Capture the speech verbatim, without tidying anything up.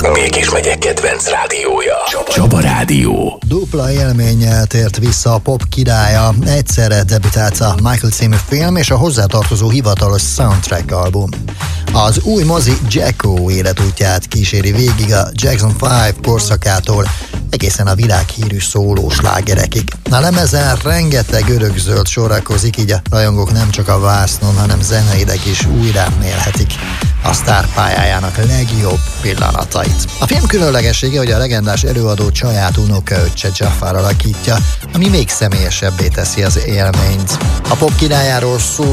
a Mégis megyek kedvenc rádiója. Csaba Rádió. Dupla élménnyel tért vissza a pop királya. Egyszerre debütált a Michael című film és a hozzátartozó hivatalos soundtrack album. Az új mozi Jacko életútját kíséri végig a Jackson öt korszakától egészen a világhírű szólós slágerekig. A lemezen rengeteg örökzöld sorakozik, így a rajongók nem csak a vásznon, hanem zeneileg is újra mélhetik a sztárpályájának legjobb pillanatait. A film különlegessége, hogy a legendás előadó csaját unokaöccse Jafar alakítja, ami még személyesebbé teszi az élményt. A pop királyáról szó